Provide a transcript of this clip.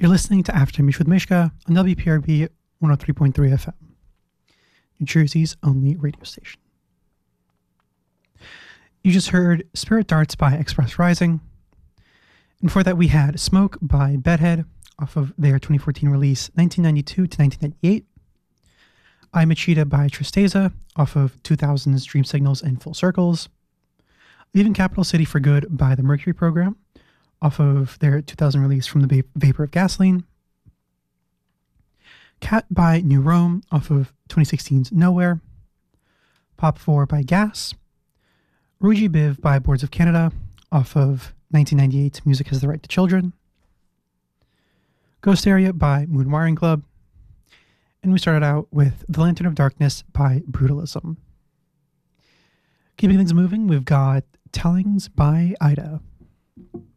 You're listening to Aftermath with Mishka on WPRB 103.3 FM, New Jersey's only radio station. You just heard Spirit Darts by Express Rising. And before that, we had Smoke by Bedhead off of their 2014 release, 1992 to 1998. I'm a Cheetah by Tristeza off of 2000's Dream Signals and Full Circles. Leaving Capital City for Good by the Mercury Program off of their 2000 release From the Vapor of Gasoline. Cat by New Rome off of 2016's Nowhere. Pop 4 by Gas. Ruji Biv by Boards of Canada off of 1998's Music Has the Right to Children. Ghost Area by Moon Wiring Club. And we started out with The Lantern of Darkness by Brutalism. Keeping things moving, we've got Tellings by Ida.